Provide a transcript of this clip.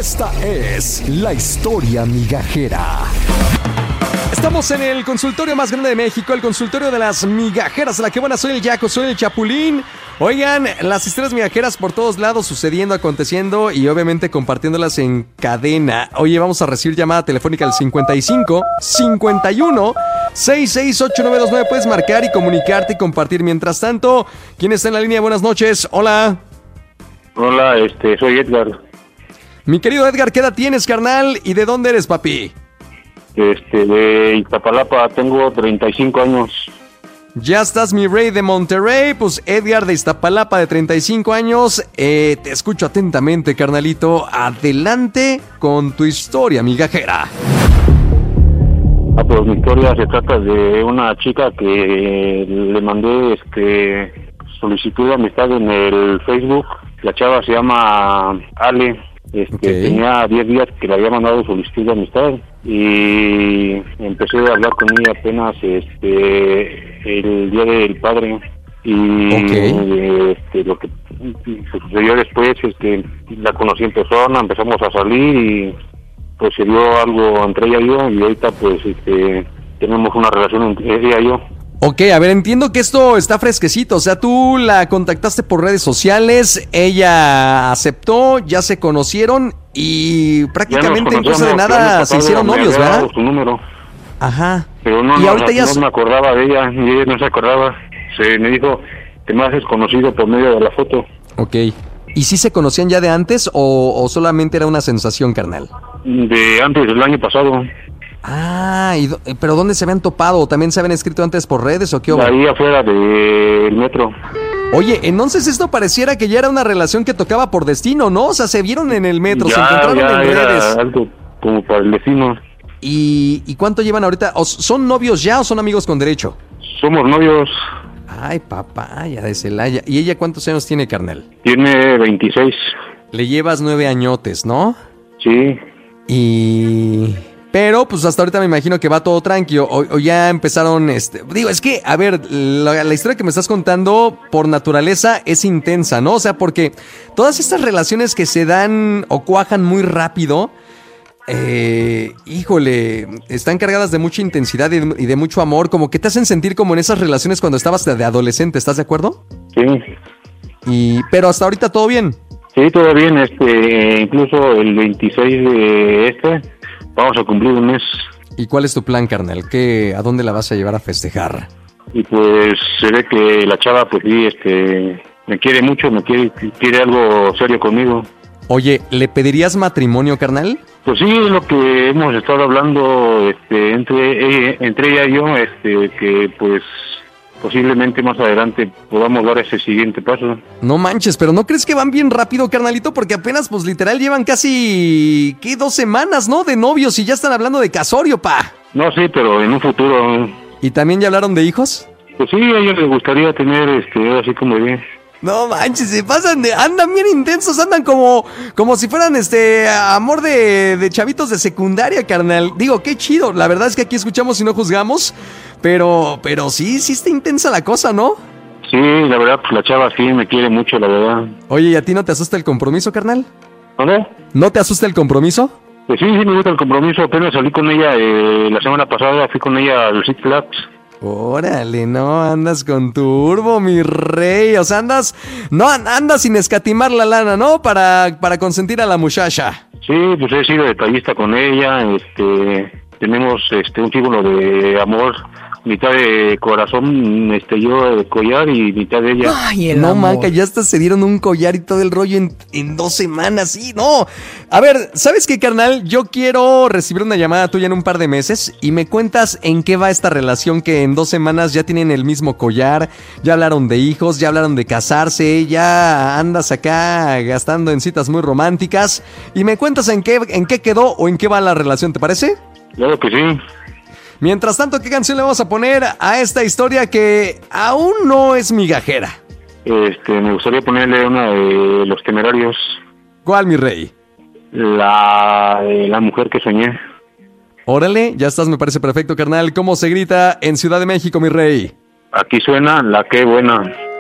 Esta es la historia migajera. Estamos en el consultorio más grande de México, el consultorio de las migajeras. La que buena, soy el Yaco, soy el Chapulín. Oigan, las historias migajeras por todos lados sucediendo, aconteciendo y obviamente compartiéndolas en cadena. Oye, vamos a recibir llamada telefónica al 55 51 668929. Puedes marcar y comunicarte y compartir. Mientras tanto, ¿quién está en la línea? Buenas noches. Hola. Hola, soy Edgar. Mi querido Edgar, ¿qué edad tienes, carnal? ¿Y de dónde eres, papi? De Iztapalapa, tengo 35 años. Ya estás, mi rey de Monterrey. Pues Edgar de Iztapalapa, de 35 años. Te escucho atentamente, carnalito. Adelante con tu historia migajera. Pues mi historia se trata de una chica que le mandé solicitud de amistad en el Facebook. La chava se llama Ale. Okay. Tenía 10 días que le había mandado solicitud de amistad y empecé a hablar con ella apenas el día del padre. Y okay. Lo que sucedió después es que la conocí en persona, empezamos a salir y pues se dio algo entre ella y yo, y ahorita pues tenemos una relación entre ella y yo. Ok, a ver, entiendo que esto está fresquecito, o sea, tú la contactaste por redes sociales, ella aceptó, ya se conocieron y prácticamente en cosa de nada se hicieron novios, ¿verdad? Su número. Ajá. Pero y ahorita ya no me acordaba de ella, y ella no se acordaba. Me dijo que me haces conocido por medio de la foto. Ok. ¿Y sí se conocían ya de antes o solamente era una sensación, carnal? De antes, del año pasado. Ah, ¿pero dónde se habían topado? ¿También se habían escrito antes por redes o qué hubo? Ahí afuera del metro. Oye, entonces esto pareciera que ya era una relación que tocaba por destino, ¿no? O sea, se vieron en el metro, se encontraron en redes. Algo como para el vecino. ¿Y cuánto llevan ahorita? ¿Son novios ya o son amigos con derecho? Somos novios. Ay, papaya de Celaya. ¿Y ella cuántos años tiene, carnal? Tiene 26. Le llevas 9 añotes, ¿no? Sí. Pero, pues hasta ahorita me imagino que va todo tranquilo. O ya empezaron, Digo, es que, a ver, la historia que me estás contando, por naturaleza, es intensa, ¿no? O sea, porque todas estas relaciones que se dan o cuajan muy rápido, híjole, están cargadas de mucha intensidad y de mucho amor, como que te hacen sentir como en esas relaciones cuando estabas de adolescente, ¿estás de acuerdo? Sí. Pero hasta ahorita todo bien. Sí, todo bien, incluso el 26 de vamos a cumplir un mes. ¿Y cuál es tu plan, carnal? ¿A dónde la vas a llevar a festejar? Y pues se ve que la chava, pues sí, me quiere mucho, quiere algo serio conmigo. Oye, ¿le pedirías matrimonio, carnal? Pues sí, es lo que hemos estado hablando, entre ella y yo, que pues posiblemente más adelante podamos dar ese siguiente paso. No manches, pero ¿no crees que van bien rápido, carnalito? Porque apenas, pues literal, llevan casi, 2 semanas, ¿no? De novios y ya están hablando de casorio, pa. No, sí, pero en un futuro. ¿Y también ya hablaron de hijos? Pues sí, a ellos les gustaría tener, así como bien. No manches, se pasan andan bien intensos, andan como si fueran amor de chavitos de secundaria, carnal. Digo, qué chido, la verdad es que aquí escuchamos y no juzgamos, pero sí está intensa la cosa, ¿no? Sí, la verdad, pues la chava sí me quiere mucho, la verdad. Oye, ¿y a ti no te asusta el compromiso, carnal? ¿Dónde? ¿No te asusta el compromiso? Pues sí, me gusta el compromiso, apenas salí con ella, la semana pasada fui con ella al Six Flags. Órale, no, andas con turbo, mi rey. O sea, andas sin escatimar la lana, ¿no? Para consentir a la muchacha. Sí, pues he sido detallista con ella, tenemos un símbolo de amor, mitad de corazón, yo de collar y mitad de ella. Ay, no, manca, ya hasta se dieron un collar y todo el rollo en 2 semanas, sí, no. A ver, ¿sabes qué, carnal? Yo quiero recibir una llamada tuya en un par de meses y me cuentas en qué va esta relación que en 2 semanas ya tienen el mismo collar, ya hablaron de hijos, ya hablaron de casarse, ya andas acá gastando en citas muy románticas y me cuentas en qué quedó o en qué va la relación, ¿te parece? Claro que sí. Mientras tanto, ¿qué canción le vamos a poner a esta historia que aún no es migajera? Me gustaría ponerle una de Los Temerarios. ¿Cuál, mi rey? La mujer que soñé. Órale, ya estás, me parece perfecto, carnal. ¿Cómo se grita en Ciudad de México, mi rey? Aquí suena La Qué Buena.